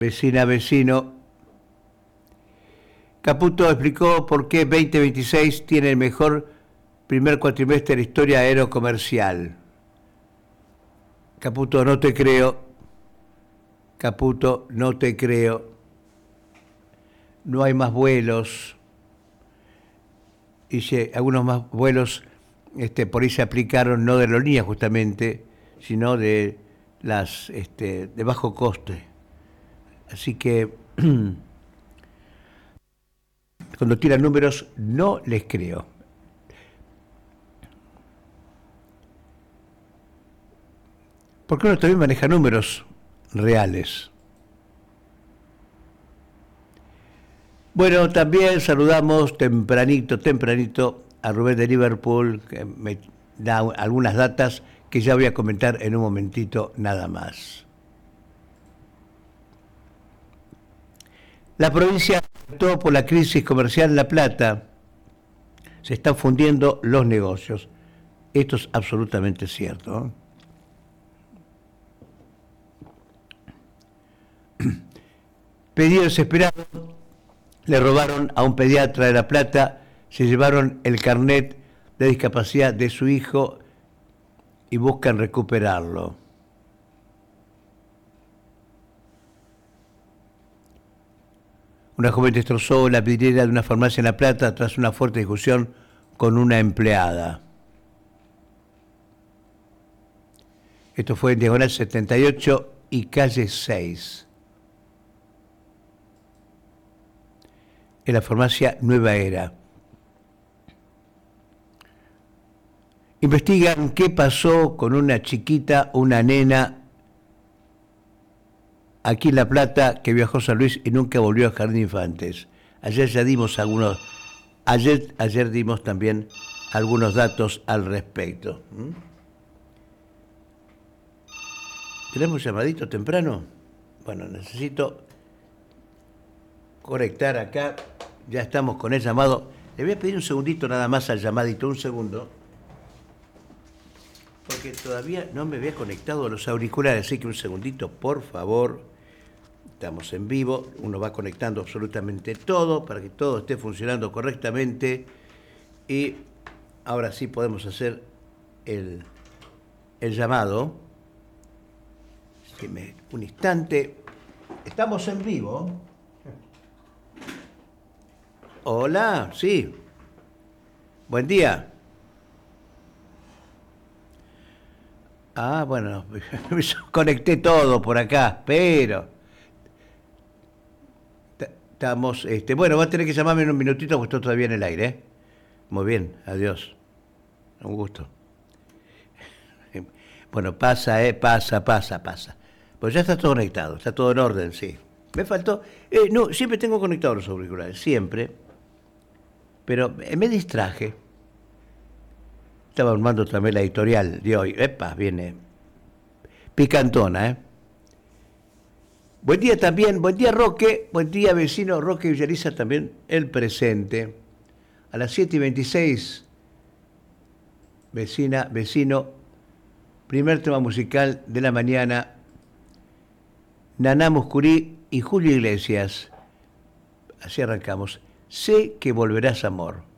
Vecina, vecino. Caputo explicó por qué 2026 tiene el mejor primer cuatrimestre de la historia aerocomercial. Caputo, no te creo. Caputo, no te creo. No hay más vuelos. Y algunos más vuelos por ahí se aplicaron, no de aerolíneas justamente, sino de las de bajo coste. Así que cuando tiran números no les creo. Porque uno también maneja números reales. Bueno, también saludamos tempranito a Rubén de Liverpool, que me da algunas datas que ya voy a comentar en un momentito nada más. La provincia, todo por la crisis comercial en La Plata, se están fundiendo los negocios. Esto es absolutamente cierto. Pedido desesperado, le robaron a un pediatra de La Plata, se llevaron el carnet de discapacidad de su hijo y buscan recuperarlo. Una joven destrozó la vidriera de una farmacia en La Plata tras una fuerte discusión con una empleada. Esto fue en Diagonal 78 y calle 6. En la farmacia Nueva Era. Investigan qué pasó con una chiquita, una nena, aquí en La Plata, que viajó a San Luis y nunca volvió a Jardín de Infantes. Ayer ya dimos algunos, ayer dimos también algunos datos al respecto. ¿Tenemos llamadito temprano? Bueno, necesito conectar acá. Ya estamos con el llamado. Le voy a pedir un segundito nada más al llamadito, un segundo. Porque todavía no me había conectado a los auriculares, así que un segundito, por favor. Estamos en vivo, uno va conectando absolutamente todo para que todo esté funcionando correctamente. Y ahora sí podemos hacer el llamado. Un instante. Estamos en vivo. Hola, sí. Buen día. Ah, bueno, conecté todo por acá, pero estamos, bueno, va a tener que llamarme en un minutito porque estoy todavía en el aire, ¿eh? Muy bien, adiós. Un gusto. Bueno, pasa. Pues ya está todo conectado, está todo en orden, sí. Me faltó, no, siempre tengo conectados los auriculares, siempre, pero me distraje. Estaba armando también la editorial de hoy. Epa, viene picantona, ¿eh? Buen día también, buen día Roque, buen día vecino Roque Villariza también, el presente. A las 7:26, vecina, vecino, primer tema musical de la mañana, Naná Muscurí y Julio Iglesias. Así arrancamos. Sé que volverás, amor.